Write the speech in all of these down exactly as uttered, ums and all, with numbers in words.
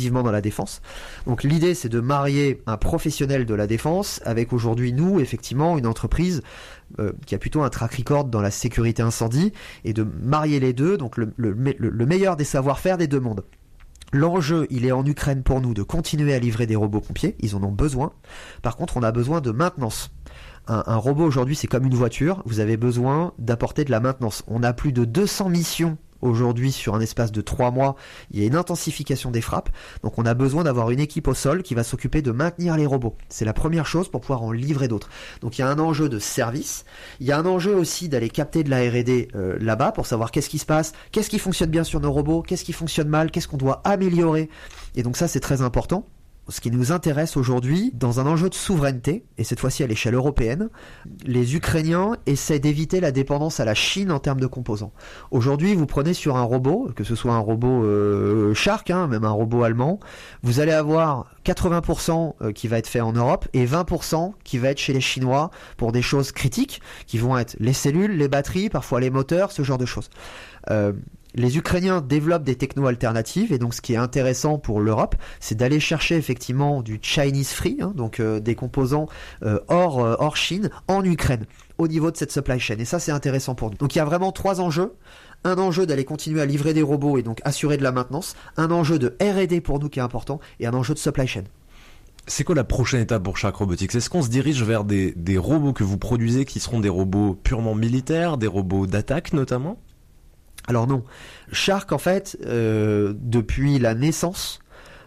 exclusivement dans la défense. Donc l'idée, c'est de marier un professionnel de la défense avec aujourd'hui, nous, effectivement, une entreprise euh, qui a plutôt un track record dans la sécurité incendie, et de marier les deux, donc le, le, le, le meilleur des savoir-faire des deux mondes. L'enjeu, il est en Ukraine pour nous de continuer à livrer des robots pompiers, ils en ont besoin. Par contre, on a besoin de maintenance. Un, un robot aujourd'hui, c'est comme une voiture, vous avez besoin d'apporter de la maintenance. On a plus de deux cents missions aujourd'hui sur un espace de trois mois, il y a une intensification des frappes, donc on a besoin d'avoir une équipe au sol qui va s'occuper de maintenir les robots. C'est la première chose pour pouvoir en livrer d'autres. Donc il y a un enjeu de service, il y a un enjeu aussi d'aller capter de la R et D euh, là-bas pour savoir qu'est-ce qui se passe, qu'est-ce qui fonctionne bien sur nos robots, qu'est-ce qui fonctionne mal, qu'est-ce qu'on doit améliorer. Et donc ça, c'est très important. Ce qui nous intéresse aujourd'hui, dans un enjeu de souveraineté, et cette fois-ci à l'échelle européenne, les Ukrainiens essaient d'éviter la dépendance à la Chine en termes de composants. Aujourd'hui, vous prenez sur un robot, que ce soit un robot euh, Shark, hein, même un robot allemand, vous allez avoir quatre-vingts pour cent qui va être fait en Europe et vingt pour cent qui va être chez les Chinois pour des choses critiques, qui vont être les cellules, les batteries, parfois les moteurs, ce genre de choses. Euh, Les Ukrainiens développent des technos alternatives, et donc ce qui est intéressant pour l'Europe, c'est d'aller chercher effectivement du Chinese free, hein, donc euh, des composants euh, hors, euh, hors Chine, en Ukraine, au niveau de cette supply chain. Et ça, c'est intéressant pour nous. Donc il y a vraiment trois enjeux. Un enjeu d'aller continuer à livrer des robots et donc assurer de la maintenance. Un enjeu de R et D pour nous qui est important, et un enjeu de supply chain. C'est quoi la prochaine étape pour Shark Robotics? Est-ce qu'on se dirige vers des, des robots que vous produisez qui seront des robots purement militaires, des robots d'attaque notamment? Alors non, Shark en fait, euh, depuis la naissance,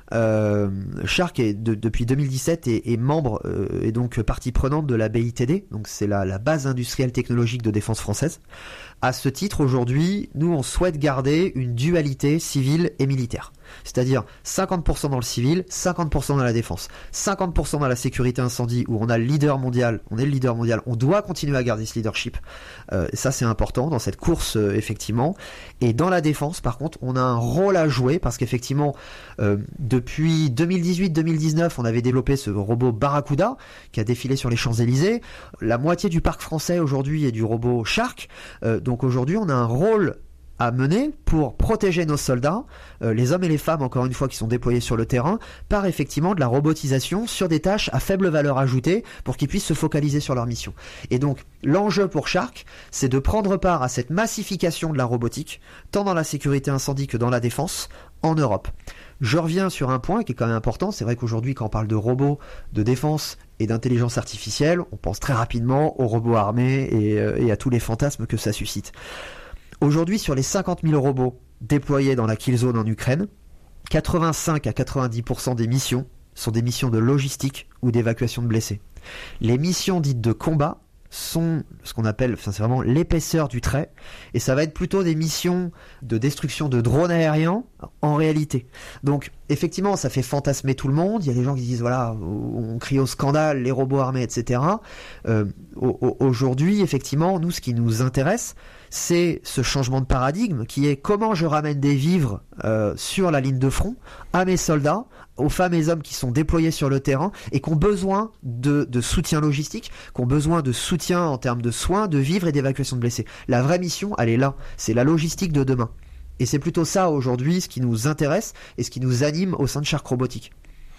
euh, Shark est de, depuis deux mille dix-sept est, est membre euh, et donc partie prenante de la B I T D, donc c'est la, la base industrielle technologique de défense française. À ce titre, aujourd'hui, nous on souhaite garder une dualité civile et militaire. C'est-à-dire cinquante pour cent dans le civil, cinquante pour cent dans la défense, cinquante pour cent dans la sécurité incendie où on a le leader mondial, on est le leader mondial, on doit continuer à garder ce leadership. Euh, ça c'est important dans cette course euh, effectivement. Et dans la défense par contre, on a un rôle à jouer parce qu'effectivement euh, depuis deux mille dix-huit deux mille dix-neuf, on avait développé ce robot Barracuda qui a défilé sur les Champs-Élysées. La moitié du parc français aujourd'hui est du robot Shark. Euh, donc aujourd'hui, on a un rôle à mener pour protéger nos soldats, euh, les hommes et les femmes encore une fois qui sont déployés sur le terrain, par effectivement de la robotisation sur des tâches à faible valeur ajoutée pour qu'ils puissent se focaliser sur leur mission. Et donc l'enjeu pour Shark, c'est de prendre part à cette massification de la robotique, tant dans la sécurité incendie que dans la défense, en Europe. Je reviens sur un point qui est quand même important, c'est vrai qu'aujourd'hui quand on parle de robots, de défense et d'intelligence artificielle, on pense très rapidement aux robots armés et, euh, et à tous les fantasmes que ça suscite. Aujourd'hui, sur les cinquante mille robots déployés dans la kill zone en Ukraine, quatre-vingt-cinq à quatre-vingt-dix pour cent des missions sont des missions de logistique ou d'évacuation de blessés. Les missions dites de combat sont ce qu'on appelle, enfin c'est vraiment l'épaisseur du trait, et ça va être plutôt des missions de destruction de drones aériens en réalité. Donc effectivement, ça fait fantasmer tout le monde. Il y a des gens qui disent voilà, on crie au scandale, les robots armés, et cetera. Euh, aujourd'hui, effectivement, nous, ce qui nous intéresse, c'est ce changement de paradigme qui est comment je ramène des vivres euh, sur la ligne de front à mes soldats, aux femmes et hommes qui sont déployés sur le terrain et qui ont besoin de, de soutien logistique, qui ont besoin de soutien en termes de soins, de vivres et d'évacuation de blessés. La vraie mission, elle est là. C'est la logistique de demain. Et c'est plutôt ça aujourd'hui ce qui nous intéresse et ce qui nous anime au sein de Shark Robotics.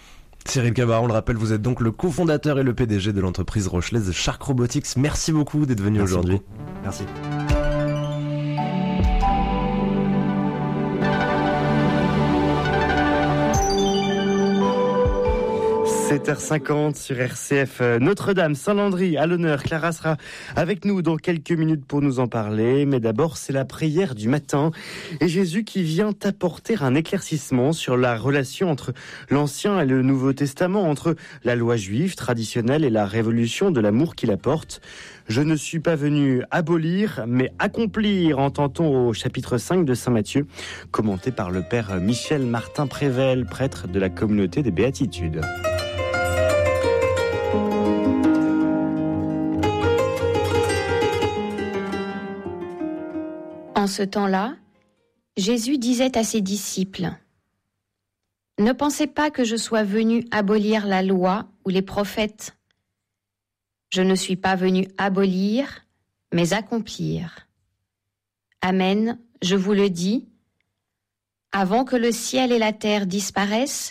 Cyril Cabaret, on le rappelle, vous êtes donc le cofondateur et le P D G de l'entreprise rochelaise Shark Robotics. Merci beaucoup d'être venu Merci aujourd'hui. Beaucoup. Merci. sept heures cinquante sur R C F Notre-Dame, Saint-Landry à l'honneur. Clara sera avec nous dans quelques minutes pour nous en parler. Mais d'abord, c'est la prière du matin et Jésus qui vient apporter un éclaircissement sur la relation entre l'Ancien et le Nouveau Testament, entre la loi juive traditionnelle et la révolution de l'amour qu'il apporte. Je ne suis pas venu abolir, mais accomplir, entend-on au chapitre cinq de Saint Matthieu, commenté par le père Michel Martin Prével, prêtre de la communauté des Béatitudes. En ce temps-là, Jésus disait à ses disciples : « Ne pensez pas que je sois venu abolir la loi ou les prophètes. Je ne suis pas venu abolir, mais accomplir. Amen, je vous le dis, avant que le ciel et la terre disparaissent,